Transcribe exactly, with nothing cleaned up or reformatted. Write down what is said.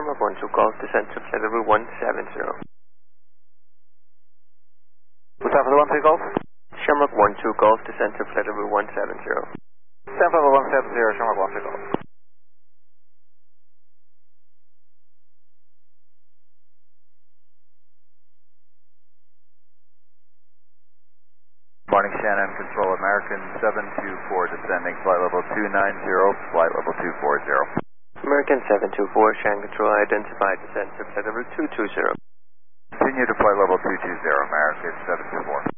Shamrock one two Golf, descend to flight level one seven zero. What's that for the one three Golf? Shamrock one two Golf, descend to flight level one seven zero. Descent level one seven zero, Shamrock one three Golf. Morning, Shannon Control, American seven two four descending, flight level two nine zero, flight level two four zero. American seven two four, Shannon Control, identified descent to flight level two two zero. Continue to flight level two two zero, American seven two four.